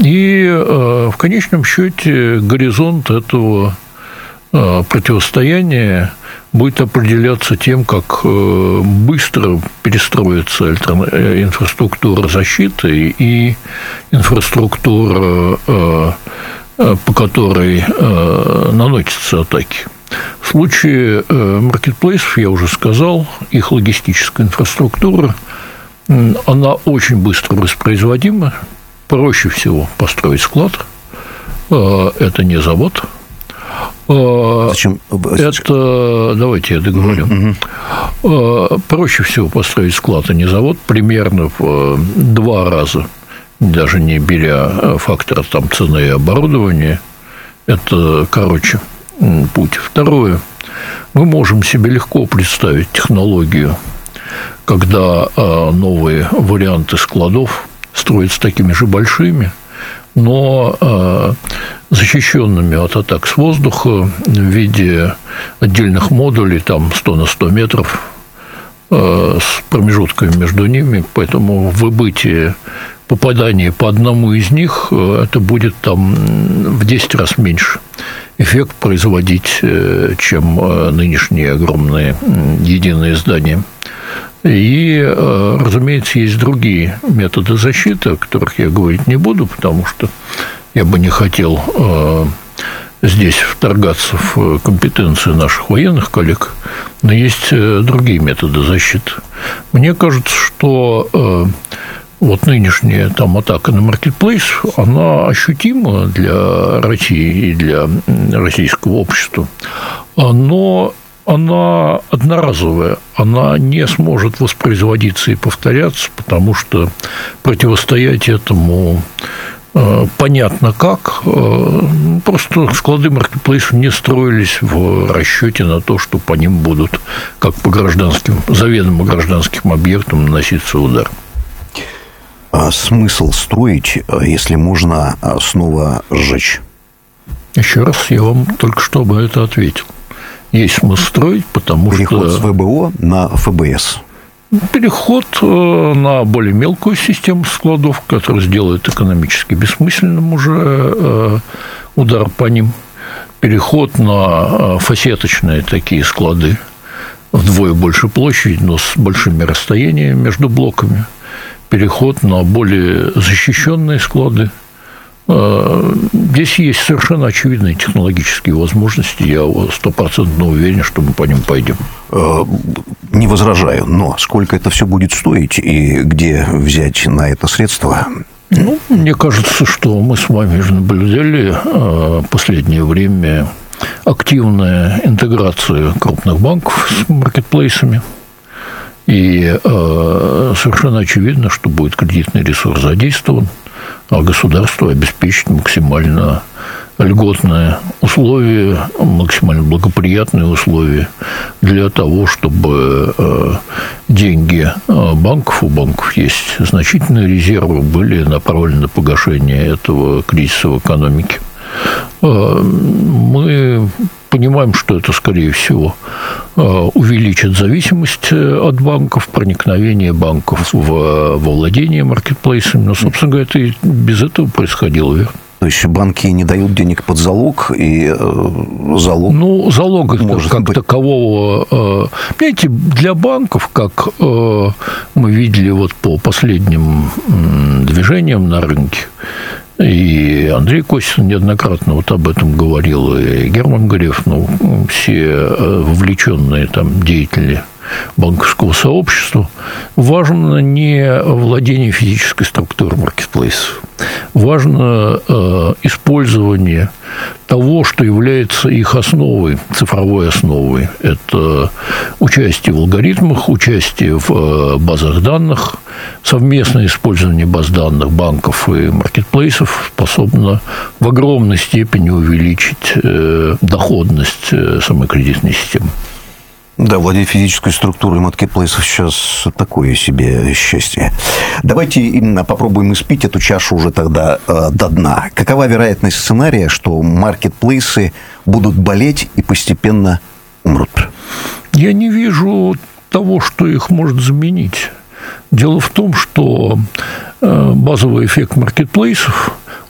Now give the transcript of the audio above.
И в конечном счете горизонт этого противостояния будет определяться тем, как быстро перестроится инфраструктура защиты и инфраструктура, по которой наносятся атаки. В случае маркетплейсов, я уже сказал, их логистическая инфраструктура, она очень быстро воспроизводима. Проще всего построить склад. Это не завод. Зачем? Это, давайте я договорю. Проще всего построить склад, а не завод, примерно в 2 раза, даже не беря фактора там, цены и оборудования. Это короче путь. Второе. Мы можем себе легко представить технологию, когда новые варианты складов строятся такими же большими, но защищенными от атак с воздуха в виде отдельных модулей, там 100 на 100 метров, с промежутками между ними, поэтому выбытие попадание по одному из них, это будет там в 10 раз меньше эффект производить, чем нынешние огромные единые здания. И, разумеется, есть другие методы защиты, о которых я говорить не буду, потому что я бы не хотел здесь вторгаться в компетенции наших военных коллег, но есть другие методы защиты. Мне кажется, что вот нынешняя там атака на маркетплейс, она ощутима для России и для российского общества, но она одноразовая, она не сможет воспроизводиться и повторяться, потому что противостоять этому понятно как. Просто склады маркетплейсов не строились в расчете на то, что по ним будут, как по гражданским, заведомо гражданским объектам, наноситься удар. А смысл строить, если можно снова сжечь? Еще раз я вам только что об этом ответил. Есть смысл строить, потому переход что... с ВБО на ФБС. Переход на более мелкую систему складов, которая сделает экономически бессмысленным уже удар по ним. Переход на фасеточные такие склады вдвое больше площади, но с большими расстояниями между блоками. Переход на более защищенные склады. Здесь есть совершенно очевидные технологические возможности. Я 100% уверен, что мы по ним пойдем. Не возражаю, но сколько это все будет стоить и где взять на это средства? Ну, мне кажется, что мы с вами же наблюдали в последнее время активную интеграцию крупных банков с маркетплейсами. И совершенно очевидно, что будет кредитный ресурс задействован, а государство обеспечит максимально льготные условия, максимально благоприятные условия для того, чтобы деньги банков, у банков есть значительные резервы, были направлены на погашение этого кризиса в экономике. Мы понимаем, что это, скорее всего, увеличит зависимость от банков, проникновение банков во владение маркетплейсами. Но, собственно говоря, это и без этого происходило, верно? То есть банки не дают денег под залог, и залог... Ну, залога как быть... такового... Понимаете, для банков, как мы видели вот по последним движениям на рынке, и Андрей Костин неоднократно вот об этом говорил, и Герман Греф, ну, все вовлеченные там деятели банковского сообщества, важно не владение физической структурой маркетплейсов. Важно использование того, что является их основой, цифровой основой. Это участие в алгоритмах, участие в базах данных, совместное использование баз данных банков и маркетплейсов способно в огромной степени увеличить доходность самой кредитной системы. Да, владеть физической структурой маркетплейсов сейчас такое себе счастье. Давайте попробуем испить эту чашу уже тогда до дна. Какова вероятность сценария, что маркетплейсы будут болеть и постепенно умрут? Я не вижу того, что их может заменить. Дело в том, что базовый эффект маркетплейсов